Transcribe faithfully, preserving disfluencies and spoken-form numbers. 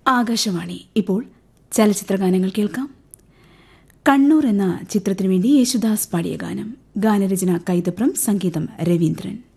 ആകാശവാണി. ഇപ്പോൾ ചലച്ചിത്രഗാനങ്ങൾ കേൾക്കാം. കണ്ണൂർ എന്ന ചിത്രത്തിനു വേണ്ടി യേശുദാസ് പാടിയ ഗാനം. ഗാനരചന കൈതപ്രം, സംഗീതം രവീന്ദ്രൻ.